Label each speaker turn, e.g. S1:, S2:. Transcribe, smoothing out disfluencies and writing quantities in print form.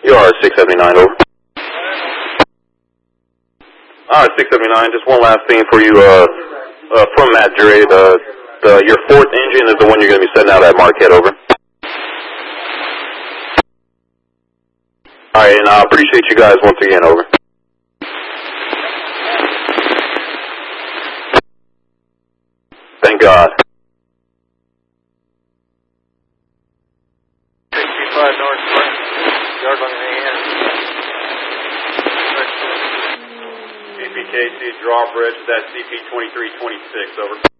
S1: You are 679, over. 679, just one last thing for you, from Matt Dre, your fourth engine is the one you're going to be setting out at Marquette, over. Alright, and I appreciate you guys once again, over. Thank God.
S2: 65 North Front, yard on the AM.
S1: CPKC drawbridge, that's CP 2326, over.